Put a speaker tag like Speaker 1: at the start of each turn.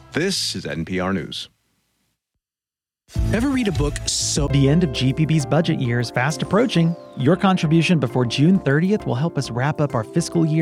Speaker 1: This is NPR News.
Speaker 2: Ever read a book so...
Speaker 3: The end of GPB's budget year is fast approaching. Your contribution before June 30th will help us wrap up our fiscal year